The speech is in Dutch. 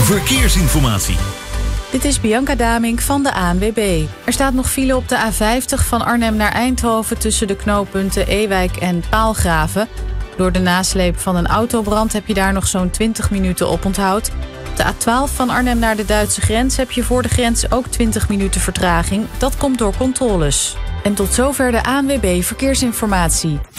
verkeersinformatie. Dit is Bianca Damink van de ANWB. Er staat nog file op de A50 van Arnhem naar Eindhoven tussen de knooppunten Ewijk en Paalgraven. Door de nasleep van een autobrand heb je daar nog zo'n 20 minuten op onthoud. Op de A12 van Arnhem naar de Duitse grens heb je voor de grens ook 20 minuten vertraging. Dat komt door controles. En tot zover de ANWB Verkeersinformatie.